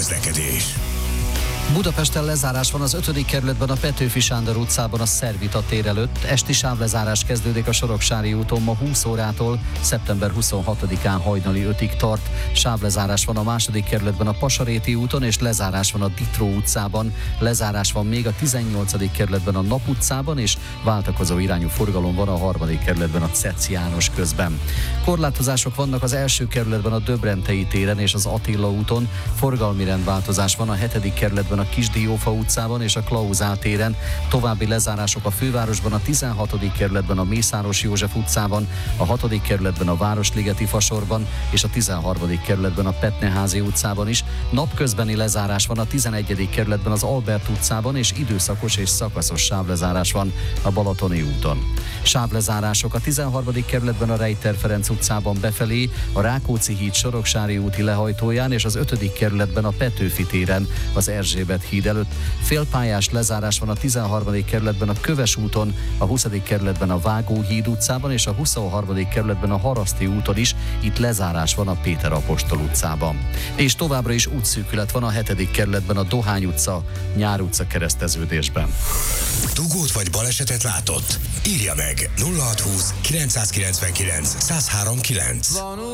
közlekedés. Budapesten lezárás van az 5. kerületben a Petőfi Sándor utcában a Szervita tér előtt. Esti sávlezárás kezdődik a Soroksári úton ma 20 órától, szeptember 26-án hajnali 5-ig tart. Sávlezárás van a 2. kerületben a Pasaréti úton, és lezárás van a Ditró utcában. Lezárás van még a 18. kerületben a Nap utcában, és váltakozó irányú forgalom van a 3. kerületben a Cec János közben. Korlátozások vannak az 1. kerületben a Döbrentei téren és az Attila úton. Forgalmi rendváltozás van a 7. kerületben a Kisdiófa utcában és a Klauzál téren. További lezárások a fővárosban a 16. kerületben a Mészáros József utcában, a 6. kerületben a Városligeti Fasorban és a 13. kerületben a Petneházi utcában is. Napközbeni lezárás van a 11. kerületben az Albert utcában, és időszakos és szakaszos sávlezárás van a Balatoni úton. Sávlezárások a 13. kerületben a Rejter Ferenc utcában befelé, a Rákóczi híd Soroksári úti lehajtóján és az 5. kerületben a Petőfi téren az Erzsébet híd előtt. Félpályás lezárás van a 13. kerületben a Köves úton, a 20. kerületben a Vágóhíd utcában és a 23. kerületben a Haraszti úton is. Itt lezárás van a Péter Apostol utcában. És továbbra is útszűkület van a 7. kerületben a Dohány utca, Nyár utca kereszteződésben. Dugót vagy balesetet látott? Írja meg 0620 999 1039.